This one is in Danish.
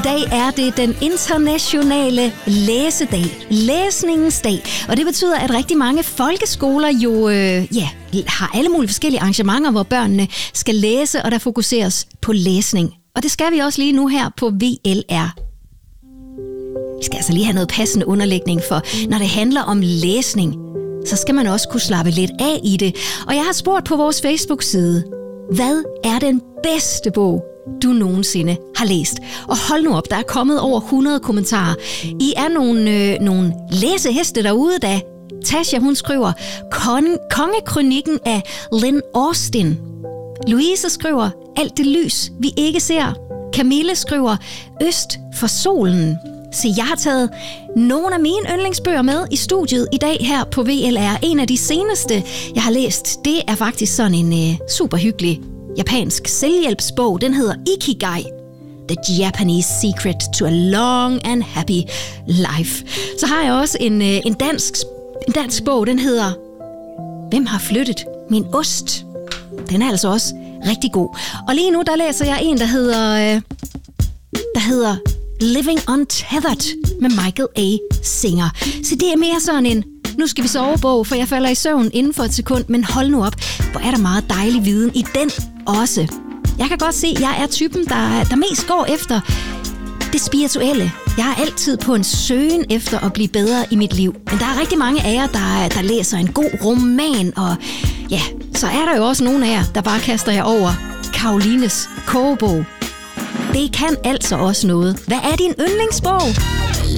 dag er det den internationale læsedag, læsningens dag. Og det betyder, at rigtig mange folkeskoler jo har alle mulige forskellige arrangementer, hvor børnene skal læse, og der fokuseres på læsning. Og det skal vi også lige nu her på VLR. Vi skal altså lige have noget passende underlægning, for når det handler om læsning, så skal man også kunne slappe lidt af i det. Og jeg har spurgt på vores Facebook-side, hvad er den bedste bog, du nogensinde har læst? Og hold nu op, der er kommet over 100 kommentarer. I er nogle læseheste derude, da Tasha, hun skriver Kongekrønikken af Lynn Austin. Louise skriver Alt det lys, vi ikke ser. Camille skriver Øst for solen. Så jeg har taget nogle af mine yndlingsbøger med i studiet i dag her på VLR. En af de seneste, jeg har læst, det er faktisk sådan en super hyggelig japansk selvhjælpsbog. Den hedder Ikigai. The Japanese Secret to a Long and Happy Life. Så har jeg også en dansk bog, den hedder Hvem har flyttet min ost? Den er altså også rigtig god. Og lige nu, der læser jeg en, der hedder Living Untethered med Michael A. Singer. Så det er mere sådan en, nu skal vi sove bog, for jeg falder i søvn inden for et sekund, men hold nu op, hvor er der meget dejlig viden i den også. Jeg kan godt se, at jeg er typen, der mest går efter det spirituelle. Jeg er altid på en søgen efter at blive bedre i mit liv. Men der er rigtig mange af jer, der læser en god roman, og ja, så er der jo også nogle af jer, der bare kaster jer over Karolines kogebog. Det kan altså også noget. Hvad er din yndlingsbog?